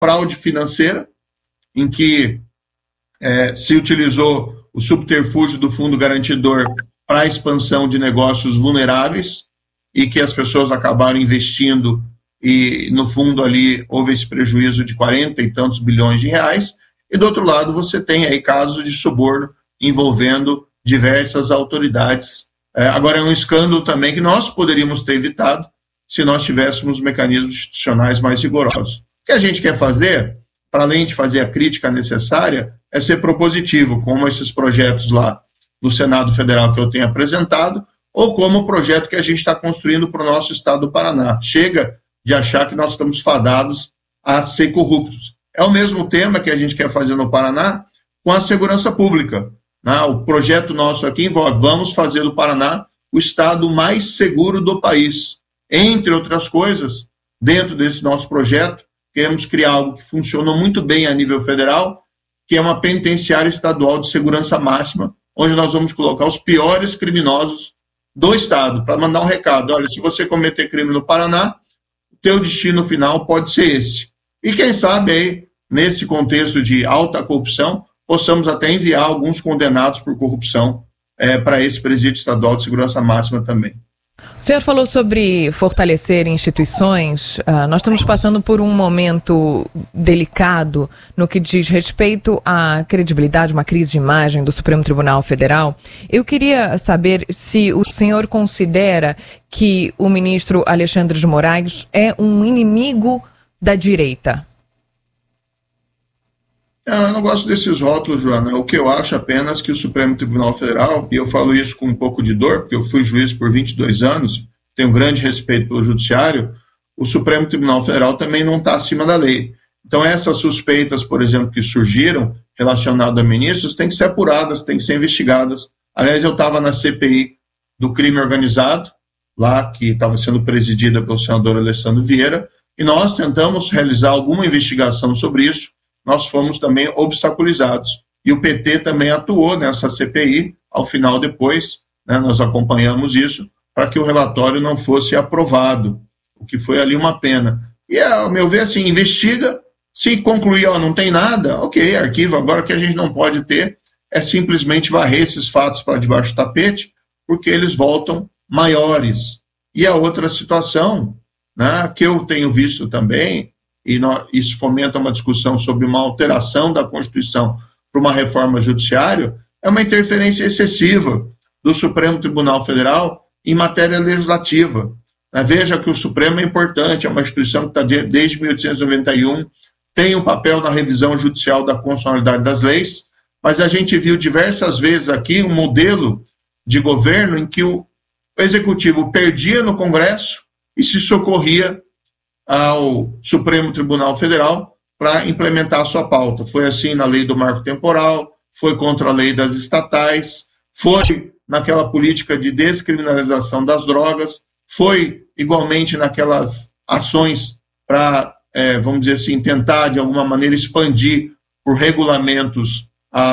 fraude financeira, em que se utilizou o subterfúgio do fundo garantidor para a expansão de negócios vulneráveis e que as pessoas acabaram investindo e, no fundo, ali houve esse prejuízo de 40 e tantos bilhões de reais. E, do outro lado, você tem aí casos de suborno envolvendo diversas autoridades. Agora, é um escândalo também que nós poderíamos ter evitado se nós tivéssemos mecanismos institucionais mais rigorosos. O que a gente quer fazer, para além de fazer a crítica necessária, é ser propositivo, como esses projetos lá no Senado Federal que eu tenho apresentado, ou como o projeto que a gente está construindo para o nosso estado do Paraná. Chega de achar que nós estamos fadados a ser corruptos. É o mesmo tema que a gente quer fazer no Paraná com a segurança pública. O projeto nosso aqui envolve, vamos fazer do Paraná o estado mais seguro do país. Entre outras coisas, dentro desse nosso projeto, queremos criar algo que funcionou muito bem a nível federal, que é uma penitenciária estadual de segurança máxima, onde nós vamos colocar os piores criminosos do estado, para mandar um recado: olha, se você cometer crime no Paraná, o teu destino final pode ser esse. E quem sabe aí, nesse contexto de alta corrupção, possamos até enviar alguns condenados por corrupção para esse presídio estadual de segurança máxima também. O senhor falou sobre fortalecer instituições. Nós estamos passando por um momento delicado no que diz respeito à credibilidade, uma crise de imagem do Supremo Tribunal Federal. Eu queria saber se o senhor considera que o ministro Alexandre de Moraes é um inimigo da direita. Eu não gosto desses rótulos, Joana. O que eu acho apenas que o Supremo Tribunal Federal, e eu falo isso com um pouco de dor, porque eu fui juiz por 22 anos, tenho grande respeito pelo judiciário, o Supremo Tribunal Federal também não está acima da lei. Então essas suspeitas, por exemplo, que surgiram relacionadas a ministros, têm que ser apuradas, têm que ser investigadas. Aliás, eu estava na CPI do crime organizado, lá que estava sendo presidida pelo senador Alessandro Vieira, e nós tentamos realizar alguma investigação sobre isso. Nós fomos também obstaculizados. E o PT também atuou nessa CPI, ao final depois, nós acompanhamos isso, para que o relatório não fosse aprovado, o que foi ali uma pena. E, ao meu ver, assim, investiga, se concluir, não tem nada, ok, arquivo. Agora o que a gente não pode ter é simplesmente varrer esses fatos para debaixo do tapete, porque eles voltam maiores. E a outra situação, que eu tenho visto também, e isso fomenta uma discussão sobre uma alteração da Constituição para uma reforma judiciária, é uma interferência excessiva do Supremo Tribunal Federal em matéria legislativa. Veja que o Supremo é importante, é uma instituição que está desde 1891, tem um papel na revisão judicial da constitucionalidade das leis, mas a gente viu diversas vezes aqui um modelo de governo em que o Executivo perdia no Congresso e se socorria ao Supremo Tribunal Federal para implementar a sua pauta. Foi assim na lei do marco temporal, foi contra a lei das estatais, foi naquela política de descriminalização das drogas, foi igualmente naquelas ações para, vamos dizer assim, tentar de alguma maneira expandir por regulamentos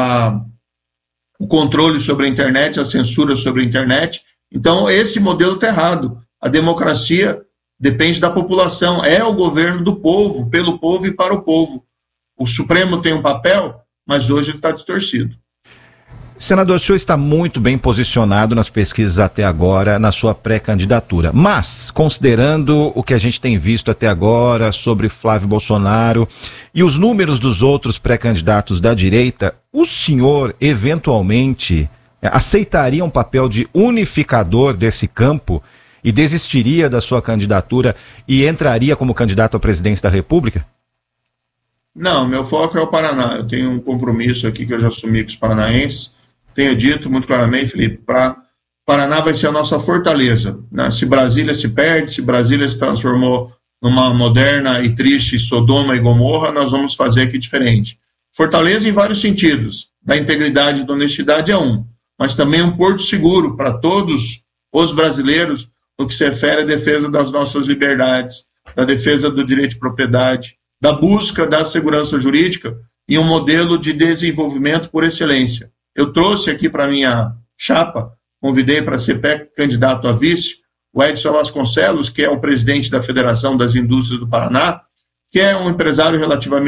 o controle sobre a internet, a censura sobre a internet. Então, esse modelo está errado. A democracia depende da população, é o governo do povo, pelo povo e para o povo. O Supremo tem um papel, mas hoje ele está distorcido. Senador, o senhor está muito bem posicionado nas pesquisas até agora, na sua pré-candidatura. Mas, considerando o que a gente tem visto até agora sobre Flávio Bolsonaro e os números dos outros pré-candidatos da direita, o senhor, eventualmente, aceitaria um papel de unificador desse campo e desistiria da sua candidatura e entraria como candidato à presidência da República? Não, meu foco é o Paraná. Eu tenho um compromisso aqui que eu já assumi com os paranaenses. Tenho dito muito claramente, Felipe, Paraná vai ser a nossa fortaleza. Se Brasília se perde, se Brasília se transformou numa moderna e triste Sodoma e Gomorra, nós vamos fazer aqui diferente. Fortaleza em vários sentidos. Da integridade e da honestidade é um, mas também um porto seguro para todos os brasileiros no que se refere à defesa das nossas liberdades, da defesa do direito de propriedade, da busca da segurança jurídica e um modelo de desenvolvimento por excelência. Eu trouxe aqui para a minha chapa, convidei para ser candidato a vice, o Edson Vasconcelos, que é o presidente da Federação das Indústrias do Paraná, que é um empresário relativamente